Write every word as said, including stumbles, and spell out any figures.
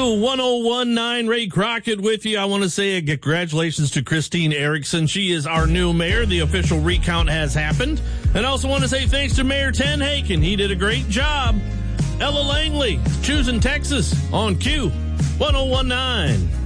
Q one oh one point nine, Ray Crockett with you. I want to say a congratulations to Christine Erickson. She is our new mayor. The official recount has happened. And I also want to say thanks to Mayor Ten Haken. He did a great job. Ella Langley, choosing Texas on Q one oh one point nine.